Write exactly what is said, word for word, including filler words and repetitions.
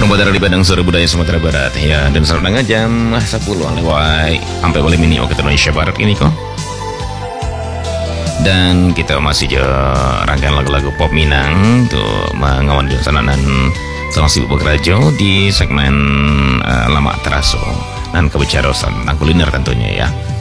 Badara di Padang Sore Budaya Sumatera Barat ya, dan sekarang jam sepuluh lewat sampai boleh mini waktu Indonesia Barat ini kok. Dan kita masih je rangkaian lagu-lagu pop Minang tuh mengawal jalanan sang sibuk bekerja di segmen uh, lama teraso dan kebicaraan tentang kuliner tentunya ya.